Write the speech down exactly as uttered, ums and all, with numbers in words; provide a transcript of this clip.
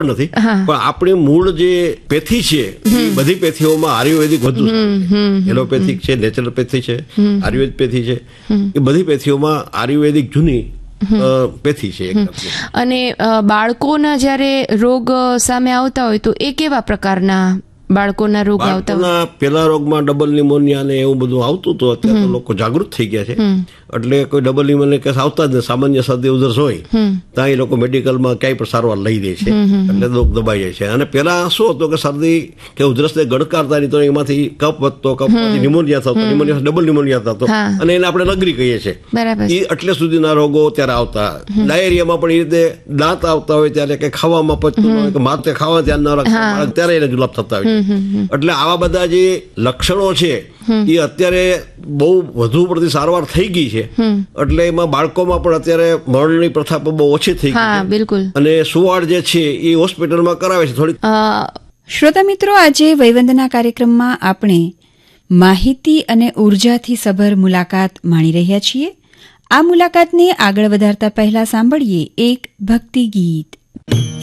નથી, પણ આપણી મૂળ જે પેથી છે બધી પેથીઓમાં આયુર્વેદિક વધુ એલોપેથિક છે, નેચરોપેથી છે, આયુર્વેદ પેથી છે, એ બધી પેથીઓમાં આયુર્વેદિક જૂની પેથી છે. અને બાળકોના જયારે રોગ સામે આવતા હોય તો એ કેવા પ્રકારના બાળકોના રોગ આવતા હોય? પેલા રોગમાં ડબલ નિમોનિયા ને એવું બધું આવતું હતું. અત્યારે તો લોકો જાગૃત થઈ ગયા છે, એટલે કોઈ ડબલ નિમોનિયા કેસ આવતા જ નથી. સામાન્ય શરદી ઉધરસ હોય ત્યાં એ લોકો મેડિકલમાં ક્યાંય પણ સારવાર લઈ દે છે, એટલે રોગ દબાઈ જાય છે. અને પેલા શું હતું કે શરદી કે ઉધરસ ને ગણકારતા નહીં તો એમાંથી કફ વધતો, કફમાંથી નિમોનિયા થતો, નિમોનિયા ડબલ નિમોનિયા થતો, અને એને આપણે લગરી કહીએ છીએ. એ એટલે સુધીના રોગો ત્યારે આવતા. ડાયેરિયામાં પણ એ રીતે દાંત આવતા હોય ત્યારે કે ખાવામાં પચતું ન હોય કે માથે ખાવા ધ્યાન ન રાખતા ત્યારે એને જુલાબ થતા હોય. એટલે આવા બધા જે લક્ષણો છે એ અત્યારે બહુ વધુ પડતી સારવાર થઈ ગઈ છે, એટલે એમાં બાળકોમાં પણ અત્યારે મરણની પ્રથા પણ બહુ ઓછી થઈ ગઈ છે, અને સુવાડ જે છે એ હોસ્પિટલમાં કરાવે છે થોડી. શ્રોતા મિત્રો, આજે વયવંદના કાર્યક્રમમાં આપણે માહિતી અને ઉર્જાથી સભર મુલાકાત માણી રહ્યા છીએ. આ મુલાકાતને આગળ વધારતા પહેલા સાંભળીએ એક ભક્તિ ગીત.